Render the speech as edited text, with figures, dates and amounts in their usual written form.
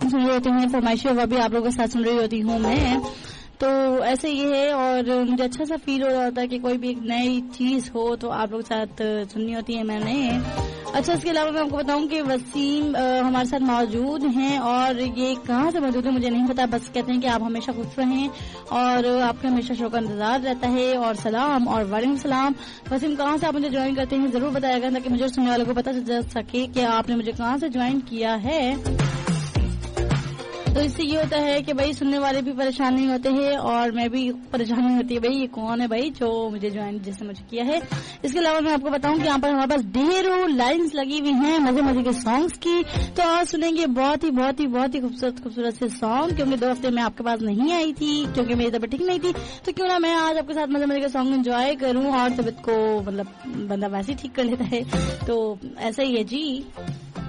सुन रही होती हैं, फरमाइशें वो भी आप लोगों के साथ सुन रही होती हूँ मैं। तो ऐसे ये है और मुझे अच्छा सा फील हो रहा होता है कि कोई भी एक नई चीज हो तो आप लोग साथ सुननी होती है मैंने। अच्छा, इसके अलावा मैं आपको बताऊं कि वसीम हमारे साथ मौजूद हैं और ये कहाँ से मौजूद है मुझे नहीं पता, बस कहते हैं कि आप हमेशा खुश रहें और आपके हमेशा शो का इंतजार रहता है और सलाम और वालेकुम सलाम। वसीम कहाँ से आप मुझे ज्वाइन करते हैं जरूर बताएगा ताकि मुझे सुनने वालों को पता चल सके कि आपने मुझे कहाँ से ज्वाइन किया है। तो इससे ये होता है कि भाई सुनने वाले भी परेशान नहीं होते हैं और मैं भी परेशान नहीं होती है भाई ये कौन है भाई जो मुझे ज्वाइन जिसने मुझे किया है। इसके अलावा मैं आपको बताऊं कि यहाँ पर हमारे पास ढेरों लाइंस लगी हुई हैं मजे मजे के सॉन्ग्स की। तो आज सुनेंगे बहुत ही खूबसूरत से सॉन्ग, क्योंकि 2 हफ्ते में आपके पास नहीं आई थी क्योंकि मेरी तबीयत ठीक नहीं थी, तो क्यों ना मैं आज आपके साथ मजे मजे के सॉन्ग एंजॉय करूँ और तबीयत को मतलब बंदा वैसे ही ठीक कर लेता है। तो ऐसा ही है जी।